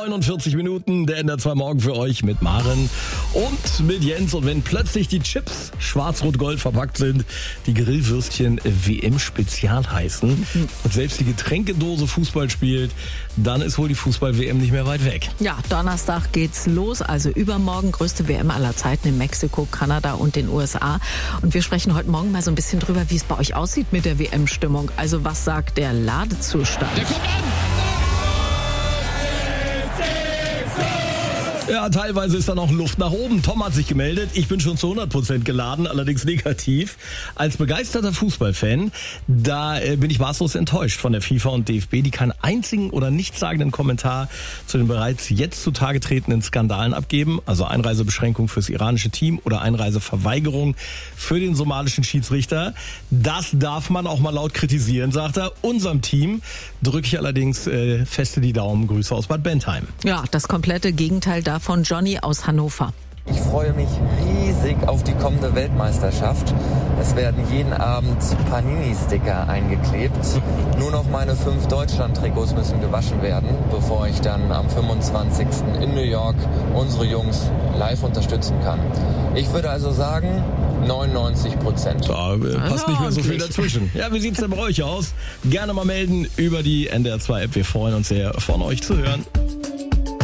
49 Minuten, der NDR 2 Morgen für euch mit Maren und mit Jens. Und wenn plötzlich die Chips schwarz-rot-gold verpackt sind, die Grillwürstchen WM-Spezial heißen und selbst die Getränkedose Fußball spielt, dann ist wohl die Fußball-WM nicht mehr weit weg. Ja, Donnerstag geht's los, also übermorgen größte WM aller Zeiten in Mexiko, Kanada und den USA. Und wir sprechen heute Morgen mal so ein bisschen drüber, wie es bei euch aussieht mit der WM-Stimmung. Also was sagt der Ladezustand? Der kommt an! Ja, teilweise ist da noch Luft nach oben. Tom hat sich gemeldet. Ich bin schon zu 100% geladen, allerdings negativ. Als begeisterter Fußballfan, da bin ich maßlos enttäuscht von der FIFA und DFB, die keinen einzigen oder nichtssagenden Kommentar zu den bereits jetzt zutage tretenden Skandalen abgeben. Also Einreisebeschränkung fürs iranische Team oder Einreiseverweigerung für den somalischen Schiedsrichter. Das darf man auch mal laut kritisieren, sagt er. Unserem Team drücke ich allerdings feste die Daumen. Grüße aus Bad Bentheim. Ja, das komplette Gegenteil von Johnny aus Hannover. Ich freue mich riesig auf die kommende Weltmeisterschaft. Es werden jeden Abend Panini-Sticker eingeklebt. Nur noch meine 5 Deutschland-Trikots müssen gewaschen werden, bevor ich dann am 25. in New York unsere Jungs live unterstützen kann. Ich würde also sagen 99%. Da passt nicht mehr so viel dazwischen. Ja, wie sieht's denn bei euch aus? Gerne mal melden über die NDR 2 App. Wir freuen uns sehr, von euch zu hören.